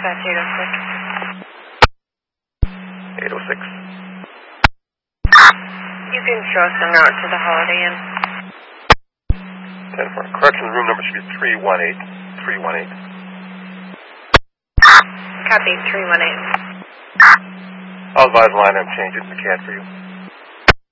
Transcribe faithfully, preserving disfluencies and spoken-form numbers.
Dispatch eight oh six. eight oh six. You can show us en route to the Holiday Inn. ten four. Correction, room number should be three one eight. three one eight. Copy, three one eight. I'll advise the line I'm changing the C A D for you.